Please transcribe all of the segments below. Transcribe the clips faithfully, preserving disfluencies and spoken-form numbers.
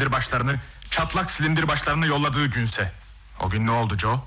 silindir başlarını, çatlak silindir başlarını yolladığı günse. O gün ne oldu Joe?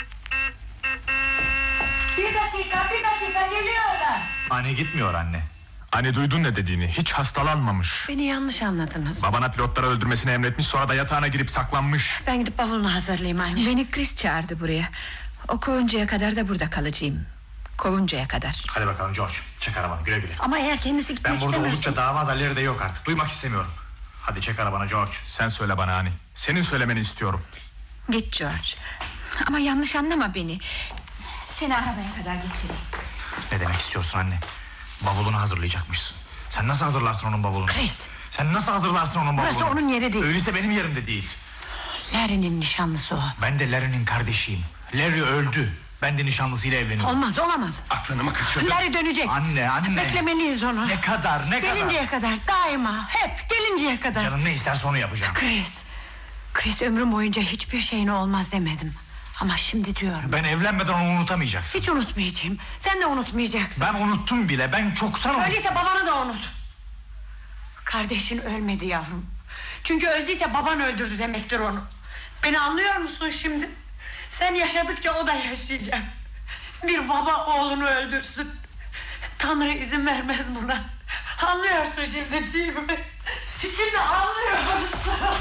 Bir dakika, bir dakika, geliyorlar. Anne gitmiyor anne. Hani duydun ne dediğini, hiç hastalanmamış. Beni yanlış anladınız. Babana pilotları öldürmesini emretmiş, sonra da yatağına girip saklanmış. Ben gidip bavulunu hazırlayayım anne. Beni Chris çağırdı buraya. O kovuncaya kadar da burada kalacağım. Kovuncaya kadar. Hadi bakalım George, çek arabanı, güle güle. Ama eğer kendisi gitmek Ben burada istemiyorsa... oldukça dava adayları da yok artık, duymak istemiyorum. Hadi çek arabanı George. Sen söyle bana hani, senin söylemeni istiyorum. Git George. Ama yanlış anlama beni. Seni arabaya kadar geçireyim. Ne demek istiyorsun anne? Bavulunu hazırlayacakmışsın. Sen nasıl hazırlarsın onun bavulunu? Chris. Sen nasıl hazırlarsın onun bavulunu? Burası onun yeri değil. Öyleyse benim yerim de değil. Larry'nin nişanlısı o. Ben de Larry'nin kardeşiyim. Larry öldü. Ben de nişanlısıyla evleniyorum. Olmaz, olamaz. Aklını mı kaçırdın? Larry dönecek. Anne, anne. Beklemeliyiz onu. Ne kadar, ne kadar? Gelinceye kadar, daima, hep gelinceye kadar. Canım ne isterse onu yapacağım. Chris. Chris, ömrüm boyunca hiçbir şeyin olmaz demedim. Ama şimdi diyorum. Ben evlenmeden onu unutamayacaksın. Hiç unutmayacağım. Sen de unutmayacaksın. Ben unuttum bile, ben çoktan unuttum. Öyleyse babanı da unut. Kardeşin ölmedi yavrum. Çünkü öldüyse baban öldürdü demektir onu. Beni anlıyor musun şimdi? Sen yaşadıkça o da yaşayacak. Bir baba oğlunu öldürsün. Tanrı izin vermez buna. Anlıyorsun şimdi değil mi? Şimdi anlıyorsun.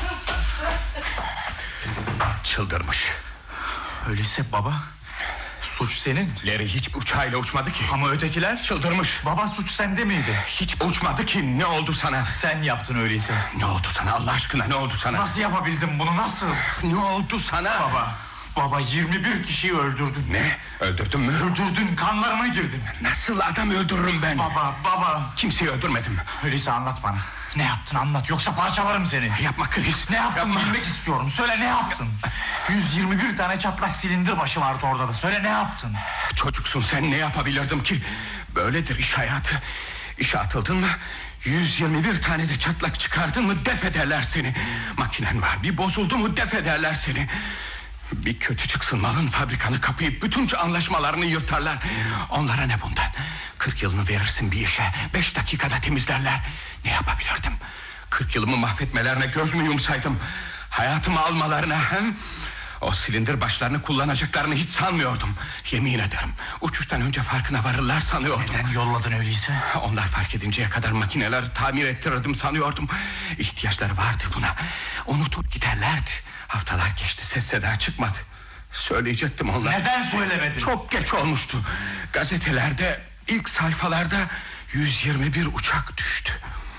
Çıldırmış. Öyleyse baba, suç senin. Larry hiç uçağıyla uçmadı ki. Ama ötekiler? Çıldırmış. Baba, suç sende miydi? Hiç uçmadı ki, ne oldu sana? Sen yaptın öyleyse. Ne oldu sana Allah aşkına, ne oldu sana? Nasıl yapabildin bunu, nasıl? Ne oldu sana? Baba, baba yirmi bir kişiyi öldürdün. Ne? Öldürdün mü? Öldürdün, kanlarına girdin. Nasıl adam öldürürüm ben? Baba, baba. Kimseyi öldürmedim. Öyleyse anlat bana. Ne yaptın anlat, yoksa parçalarım seni. Yapma Chris. Ne yaptın Yapma. bilmek istiyorum, söyle ne yaptın? yüz yirmi bir tane çatlak silindir başı vardı orada da, söyle ne yaptın? Çocuksun sen, ne yapabilirdim ki? Böyledir iş hayatı. İşe atıldın mı, yüz yirmi bir tane de çatlak çıkardın mı def ederler seni. Makinen var, bir bozuldu mu def ederler seni. Bir kötü çıksın malın, fabrikanı kapayıp bütünce anlaşmalarını yırtarlar. Onlara ne bundan? Kırk yılını verirsin bir işe, beş dakikada temizlerler. Ne yapabilirdim? Kırk yılımı mahvetmelerine göz mü yumsaydım? Hayatımı almalarına he? O silindir başlarını kullanacaklarını hiç sanmıyordum. Yemin ederim, uçuştan önce farkına varırlar sanıyordum. Neden yolladın öyleyse? Onlar fark edinceye kadar makineleri tamir ettirirdim sanıyordum. İhtiyaçları vardı buna. Unutup giderlerdi. Haftalar geçti, ses seda çıkmadı. Söyleyecektim onlara. Neden söylemedin? Çok geç olmuştu. Gazetelerde ilk sayfalarda yüz yirmi bir uçak düştü.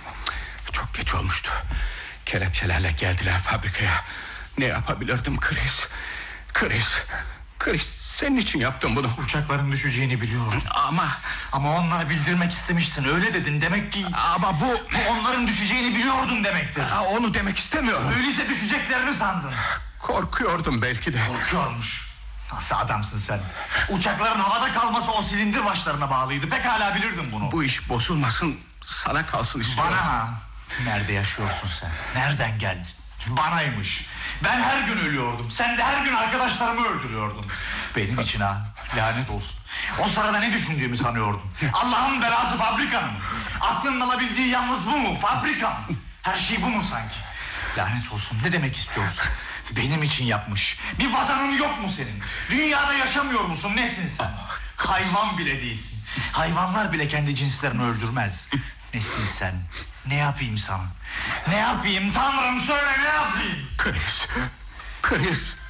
Çok geç olmuştu. Kelepçelerle geldiler fabrikaya. Ne yapabilirdim Chris? Chris, Chris, senin için yaptım bunu. Uçakların düşeceğini biliyordum. Ama Ama onlara bildirmek istemişsin, öyle dedin. Demek ki Ama bu, bu onların düşeceğini biliyordun demektir. Aa, onu demek istemiyorum. Öyleyse düşeceklerini sandın. Korkuyordum belki de. Korkuyormuş. Nasıl adamsın sen? Uçakların havada kalması o silindir başlarına bağlıydı. Pekala bilirdin bunu. Bu iş bozulmasın, sana kalsın istiyorum. Bana ha? Nerede yaşıyorsun sen? Nereden geldin? Banaymış. Ben her gün ölüyordum. Sen de her gün arkadaşlarımı öldürüyordun. Benim için ha, lanet olsun. O sırada ne düşündüğümü sanıyordum. Allah'ın belası fabrika mı? Aklının alabildiği yalnız bu mu? Fabrika mı? Her şey bu mu sanki? Lanet olsun, ne demek istiyorsun? Benim için yapmış. Bir vatanın yok mu senin? Dünyada yaşamıyor musun? Nesin sen? Hayvan bile değilsin. Hayvanlar bile kendi cinslerini öldürmez. Nesin sen? Ne yapayım sana? Ne yapayım Tanrım, söyle ne yapayım? Chris, Chris,